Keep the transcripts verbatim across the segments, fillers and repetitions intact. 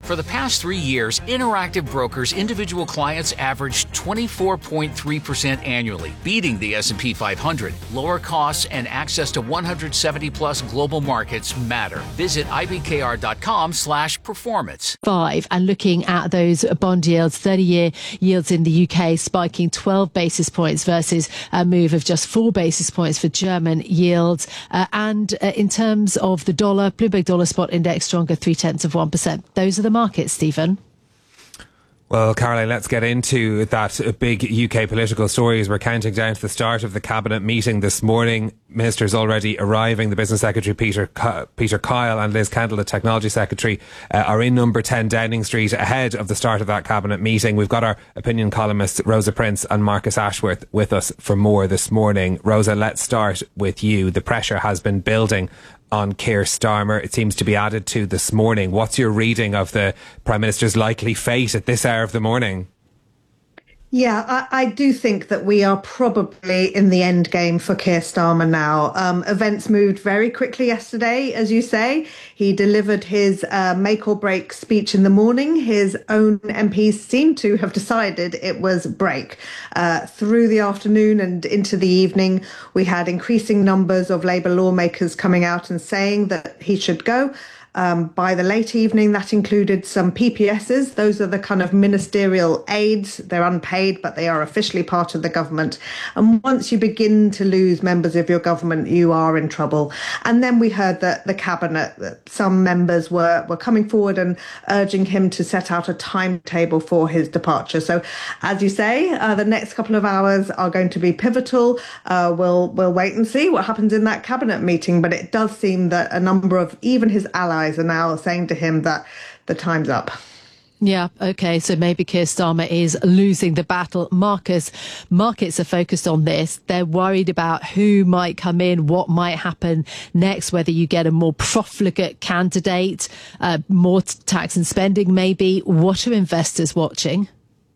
For the past three years, Interactive Brokers individual clients averaged twenty-four point three percent annually, beating the S and P five hundred. Lower costs and access to one hundred seventy plus global markets matter. Visit I B K R dot com slash performance. Five, and looking at those bond yields, thirty-year yields in the U K spiking twelve basis points versus a move of just four basis points for German yields. Uh, and uh, in terms of the dollar, Bloomberg Dollar Spot Index stronger three tenths of one percent. Those are the markets, Stephen. Well, Caroline, let's get into that big U K political story as we're counting down to the start of the Cabinet meeting this morning. Ministers already arriving. The Business Secretary, Peter Peter Kyle, and Liz Kendall, the Technology Secretary, uh, are in number ten Downing Street ahead of the start of that Cabinet meeting. We've got our opinion columnists, Rosa Prince and Marcus Ashworth, with us for more this morning. Rosa, let's start with you. The pressure has been building on Keir Starmer. It seems to be added to this morning. What's your reading of the Prime Minister's likely fate at this hour of the morning? Yeah, I, I do think that we are probably in the end game for Keir Starmer now. Um, events moved very quickly yesterday, as you say. He delivered his uh, make or break speech in the morning. His own M Ps seem to have decided it was break. Uh, through the afternoon and into the evening, we had increasing numbers of Labour lawmakers coming out and saying that he should go. Um, by the late evening, that included some P P Ss. Those are the kind of ministerial aides. They're unpaid, but they are officially part of the government. And once you begin to lose members of your government, you are in trouble. And then we heard that the cabinet, that some members were, were coming forward and urging him to set out a timetable for his departure. So, as you say, uh, the next couple of hours are going to be pivotal. Uh, we'll, we'll wait and see what happens in that cabinet meeting. But it does seem that a number of even his allies are now saying to him that the time's up. Yeah, OK, so maybe Keir Starmer is losing the battle. Marcus, markets are focused on this. They're worried about who might come in, what might happen next, whether you get a more profligate candidate, uh, more tax and spending maybe. What are investors watching?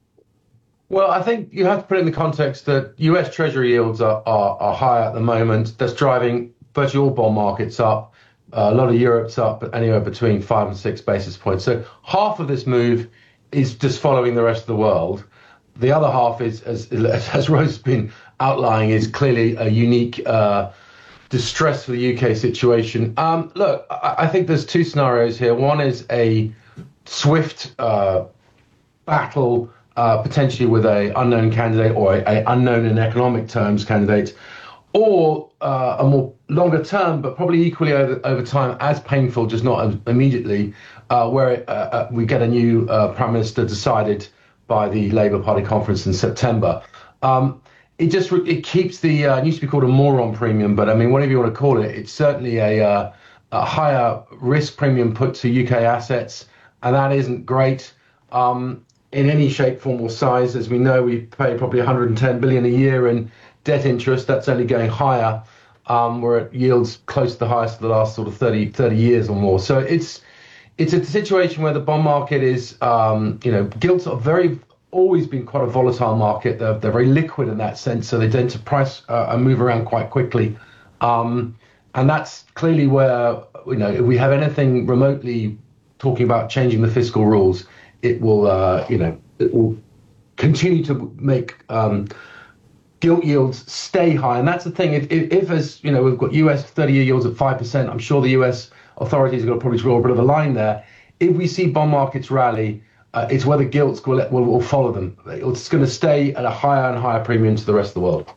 Well, I think you have to put it in the context that U S Treasury yields are, are, are high at the moment. That's driving virtually all bond markets up. Uh, a lot of Europe's up anywhere between five and six basis points. So half of this move is just following the rest of the world. The other half is, as, as Rose has been outlining, is clearly a unique uh, distress for the U K situation. Um, look, I, I think there's two scenarios here. One is a swift uh, battle, uh, potentially with a unknown candidate or a, a unknown in economic terms candidate, or uh, a more longer term, but probably equally over, over time, as painful, just not immediately, uh, where uh, uh, we get a new uh, Prime Minister decided by the Labour Party conference in September. Um, it just re- it keeps the, uh, it used to be called a moron premium, but I mean, whatever you want to call it, it's certainly a, uh, a higher risk premium put to U K assets, and that isn't great um, in any shape, form or size. As we know, we pay probably one hundred ten billion a year in debt interest. That's only going higher. Um, we're at yields close to the highest of the last sort of thirty, thirty years or more. So it's it's a situation where the bond market is, um, you know, gilts are very always been quite a volatile market. They're, they're very liquid in that sense, so they tend to price uh, and move around quite quickly. Um, and that's clearly where, you know, if we have anything remotely talking about changing the fiscal rules, it will, uh, you know, it will continue to make um, gilt yields stay high. And that's the thing. If, if, if as you know, we've got U S thirty-year yields at five percent, I'm sure the U S authorities are going to probably draw a bit of a line there. If we see bond markets rally, uh, it's whether gilts will, will, will follow them. It's going to stay at a higher and higher premium to the rest of the world.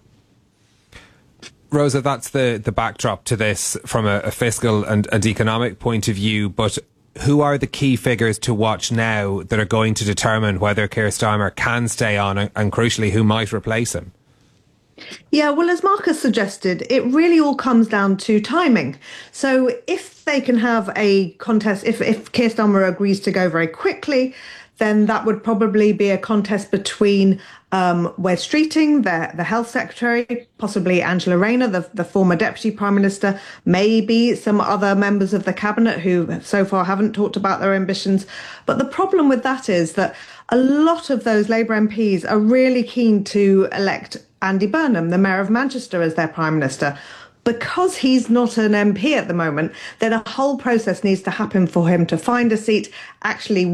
Rosa, that's the, the backdrop to this from a, a fiscal and, and economic point of view. But who are the key figures to watch now that are going to determine whether Keir Starmer can stay on and, and crucially, who might replace him? Yeah, well, as Marcus suggested, it really all comes down to timing. So if they can have a contest, if, if Keir Starmer agrees to go very quickly, then that would probably be a contest between um, Wes Streeting, the, the health secretary, possibly Angela Rayner, the, the former deputy prime minister, maybe some other members of the cabinet who so far haven't talked about their ambitions. But the problem with that is that a lot of those Labour M Ps are really keen to elect Andy Burnham, the mayor of Manchester, as their prime minister. Because he's not an M P at the moment, then a whole process needs to happen for him to find a seat, actually